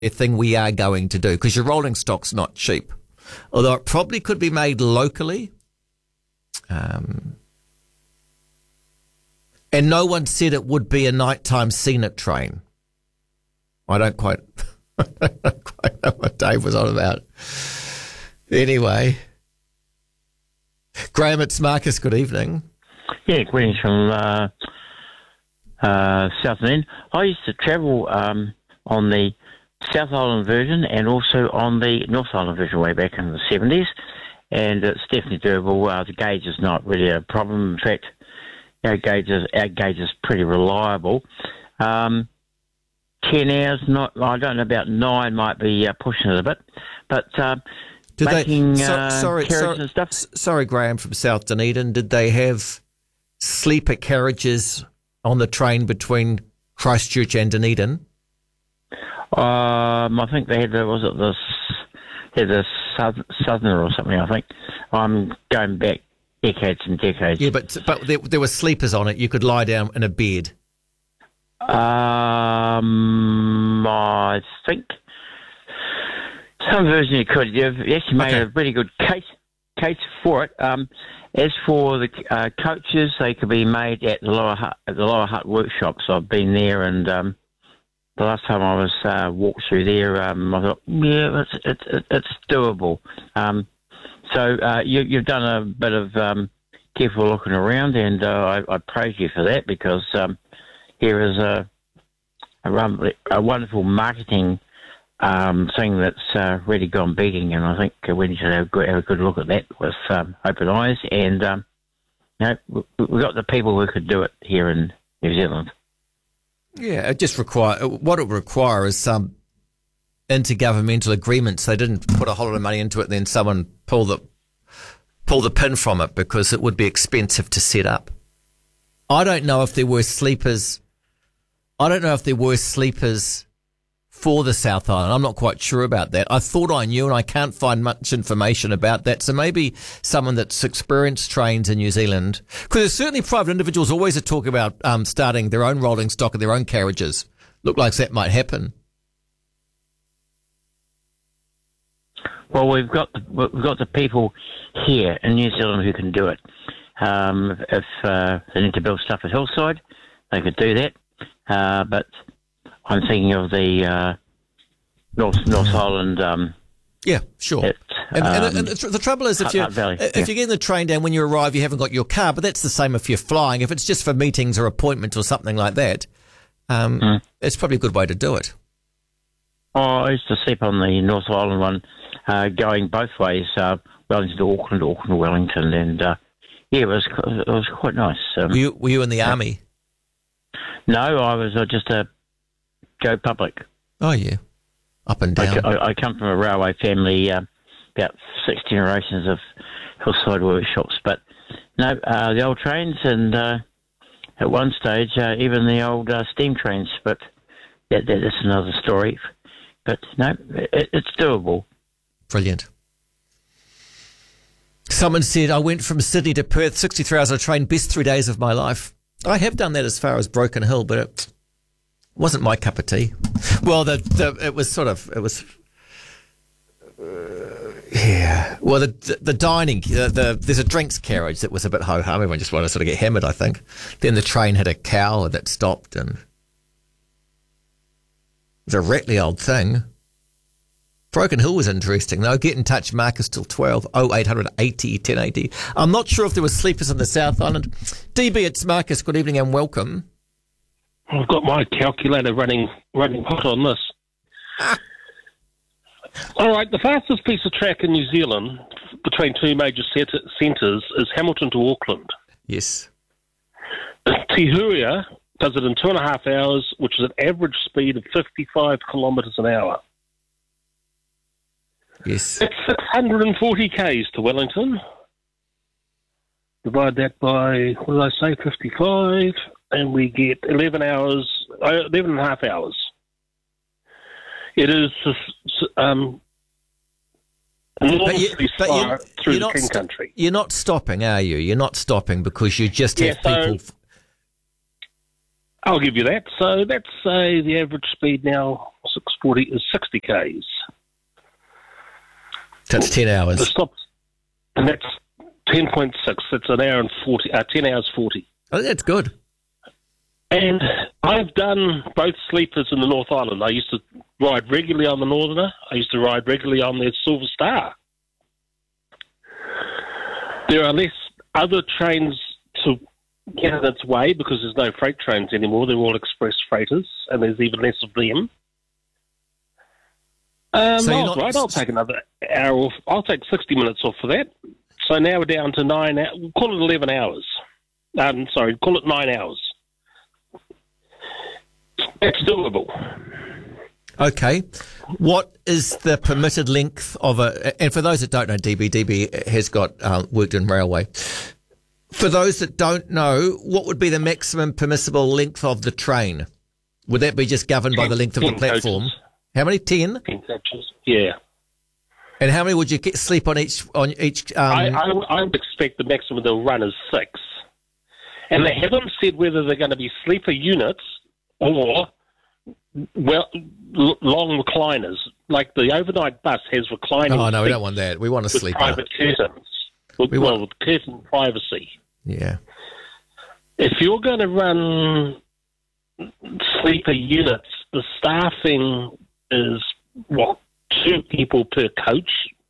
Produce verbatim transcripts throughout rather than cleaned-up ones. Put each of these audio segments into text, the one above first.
a thing we are going to do, because your rolling stock's not cheap. Although it probably could be made locally. Um, and no one said it would be a nighttime scenic train. I don't quite, I don't quite know what Dave was on about. Anyway. Graham, it's Marcus. Good evening. Yeah, greetings from uh, uh, South End. I used to travel um, on the South Island version and also on the North Island version way back in the seventies, and it's definitely doable. Uh, the gauge is not really a problem. In fact, our gauge is, our gauge is pretty reliable. Um, ten hours, not I don't know about nine, might be uh, pushing it a bit, but uh, did making they, so, uh, sorry, carriages sorry, and stuff. Sorry, Graham from South Dunedin. Did they have sleeper carriages on the train between Christchurch and Dunedin? Um, I think they had, was it the, they had the Southerner or something, I think. I'm going back decades and decades. Yeah, but but there, there were sleepers on it. You could lie down in a bed. Um, I think some version you could. You've actually made Okay. a pretty good case case for it. Um, as for the uh, coaches, they could be made at the Lower Hut, at the Lower Hut workshops. I've been there, and um, the last time I was uh, walked through there, um, I thought, yeah, it's it's it's doable. Um, so uh, you, you've done a bit of um, careful looking around, and uh, I, I praise you for that, because um, here is a a, rum- a wonderful marketing um, thing that's uh, really gone begging, and I think we need to have a good, have a good look at that with um, open eyes. And um, you know, we- we've got the people who could do it here in New Zealand. Yeah, it just require what it would require is some intergovernmental agreements. They didn't put a whole lot of money into it, and then someone pull the pull the pin from it, because it would be expensive to set up. I don't know if there were sleepers. I don't know if there were sleepers for the South Island. I'm not quite sure about that. I thought I knew, and I can't find much information about that. So maybe someone that's experienced trains in New Zealand, because there's certainly private individuals always are talking about um, starting their own rolling stock and their own carriages. Look like that might happen. Well, we've got the, we've got the people here in New Zealand who can do it. Um, if uh, they need to build stuff at Hillside, they could do that. Uh, but I'm thinking of the uh, North North Island. Um, Yeah, sure. It, and, um, and, and the, tr- the trouble is, if Hutt- you Hutt Valley, if yeah. you're getting the train down when you arrive, you haven't got your car. But that's the same if you're flying. If it's just for meetings or appointments or something like that, um, Mm. it's probably a good way to do it. Oh, I used to sleep on the North Island one, uh, going both ways, uh, Wellington to Auckland, Auckland to Wellington, and uh, yeah, it was it was quite nice. Um, Were you, were you in the army? no, I was uh, just a Joe Public. Oh yeah, up and I, down. I, I come from a railway family, uh, about six generations of hillside workshops. But no, uh, the old trains, and uh, at one stage, uh, even the old uh, steam trains. But that, that, that's another story. But no, it, it's doable. Brilliant. Someone said, I went from Sydney to Perth, sixty-three hours on a train, best three days of my life. I have done that as far as Broken Hill, but it wasn't my cup of tea. Well, the, the it was sort of, it was, uh, yeah. Well, the the, the dining, the, the there's a drinks carriage that was a bit ho-hum. Everyone just wanted to sort of get hammered, I think. Then the train had a cow that stopped, and it was a rattly old thing. Broken Hill was interesting, though. Get in touch, Marcus, till twelve, oh eight hundred eighty, ten eighty. I'm not sure if there were sleepers in the South Island. D B, it's Marcus. Good evening and welcome. I've got my calculator running running hot on this. All right, the fastest piece of track in New Zealand between two major centre- centres is Hamilton to Auckland. Yes. Te Huria does it in two and a half hours, which is an average speed of fifty-five kilometres an hour. Yes. It's six hundred forty kays to Wellington. Divide that by, what did I say, fifty-five, and we get eleven hours, uh, eleven and a half hours. It is um, enormously but far you're- through you're the not King sto- Country. You're not stopping, are you? You're not stopping because you just have Yeah, so- people... I'll give you that. So let's say the average speed now, six forty, is sixty kays. That's ten hours. The stops, and that's ten point six. That's an hour and forty, uh, ten hours forty. Oh, that's good. And I've done both sleepers in the North Island. I used to ride regularly on the Northerner. I used to ride regularly on the Silver Star. There are less other trains to get in its way because there's no freight trains anymore. They're all express freighters, and there's even less of them. Um, So you're I'll, not- right, I'll take another hour off. I'll take sixty minutes off for that. So now we're down to nine hours. We'll call it eleven hours. Um, sorry, call it nine hours. It's doable. Okay. What is the permitted length of a... And for those that don't know, D B, D B has got uh, worked in railway. For those that don't know, what would be the maximum permissible length of the train? Would that be just governed by the length of the Ten platform? coaches. How many? Ten? Ten coaches. Yeah. And how many would you get, sleep on each... on each? Um, I, I, I would expect the maximum they'll run is six. And they haven't said whether they're going to be sleeper units or well l- long recliners. Like the overnight bus has reclining oh, no, we seats don't want that. We want a with sleeper. private curtains. With, We well, want- with curtain privacy. Yeah. If you're going to run sleeper units, the staffing is, what, two people per coach?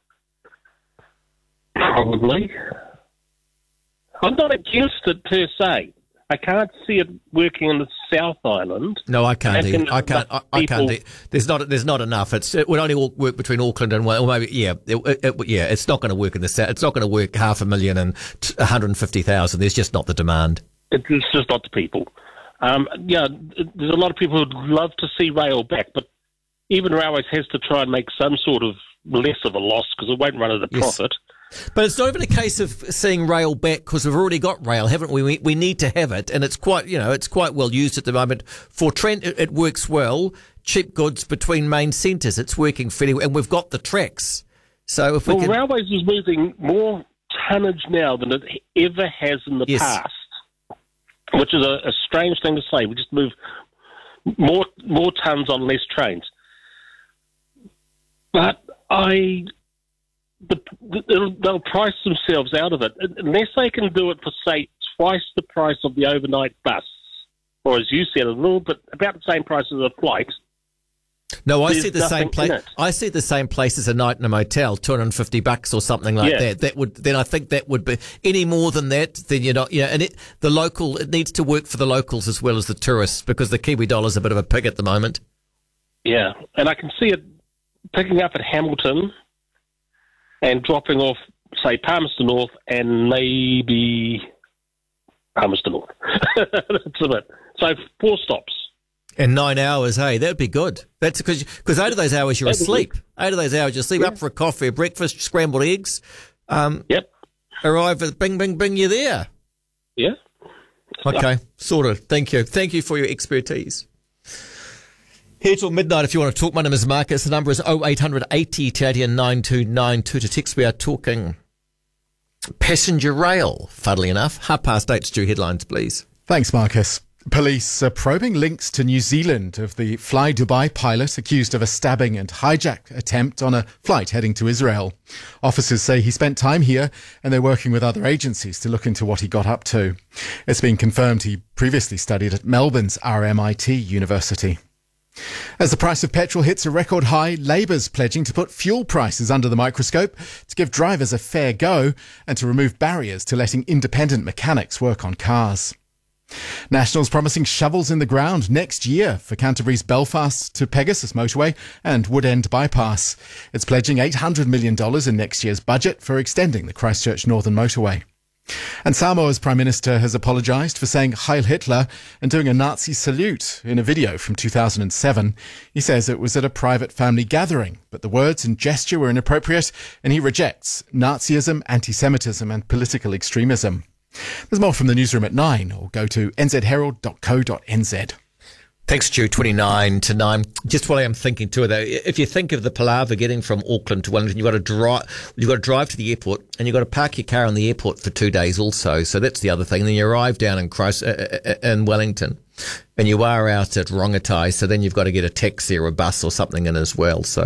Probably. I'm not against it per se. I can't see it working in the South Island. No, I can't. Reckon Either. I can't. I, I can't. people- e- There's not. There's not enough. It's. It would only work between Auckland and well, maybe. Yeah. It, it, it- yeah. It's not going to work in the south. It's not going to work half a million and t- one hundred fifty thousand. There's just not the demand. It's just not the people. Um, yeah, there's a lot of people who'd love to see rail back, but even Railways has to try and make some sort of less of a loss because it won't run at a Yes. profit. But it's not even a case of seeing rail back because we've already got rail, haven't we? we? We need to have it, and it's quite, you know, it's quite well used at the moment. For Trent, it, it works well. Cheap goods between main centres, it's working fairly well, and we've got the tracks. So if we Well, can, Railways is moving more tonnage now than it ever has in the Yes. past, which is a, a strange thing to say. We just move more more tons on less trains. But I, the, they'll, they'll price themselves out of it unless they can do it for say twice the price of the overnight bus, or as you said, a little bit about the same price as a flight. no, I there's see the same nothing place. in it. I see the same place as a night in a motel, two hundred and fifty bucks or something like Yeah. that. That would then I think that would be any more than that. Then you're not, you know, and it the local it needs to work for the locals as well as the tourists because the Kiwi dollar's a bit of a pig at the moment. Yeah, and I can see it picking up at Hamilton and dropping off, say, Palmerston North and maybe Palmerston North. That's a bit. So four stops. In nine hours, hey, that'd be good. That's because because eight of those hours you're That'd be asleep. Eight of those hours you're asleep. Yeah. Up for a coffee, a breakfast, scrambled eggs. Um, Yep. arrive at bing, bing, bing. You're there. Yeah. Okay, sorted. Thank you. Thank you for your expertise. Here till midnight if you want to talk. My name is Marcus. The number is oh eight hundred eighty thirty nine two nine two. To text, we are talking passenger rail, funnily enough. Half past eight, Stu. Headlines, please. Thanks, Marcus. Police are probing links to New Zealand of the Fly Dubai pilot accused of a stabbing and hijack attempt on a flight heading to Israel. Officers say he spent time here and they're working with other agencies to look into what he got up to. It's been confirmed he previously studied at Melbourne's R M I T University. As the price of petrol hits a record high, Labour's pledging to put fuel prices under the microscope to give drivers a fair go and to remove barriers to letting independent mechanics work on cars. National's promising shovels in the ground next year for Canterbury's Belfast to Pegasus motorway and Woodend bypass. It's pledging eight hundred million dollars in next year's budget for extending the Christchurch Northern motorway. And Samoa's Prime Minister has apologised for saying Heil Hitler and doing a Nazi salute in a video from two thousand seven. He says it was at a private family gathering, but the words and gesture were inappropriate, and he rejects Nazism, anti-Semitism and political extremism. There's more from the newsroom at nine, or go to n z herald dot co dot n z. Thanks, Stu. twenty-nine to nine. Just while I'm thinking too, though, if you think of the palaver getting from Auckland to Wellington, you've got to drive, you've got to drive to the airport and you've got to park your car in the airport for two days also. So that's the other thing. And then you arrive down in Christ, uh, uh, in Wellington. and you are out at Rongotai, so then you've got to get a taxi or a bus or something in as well. So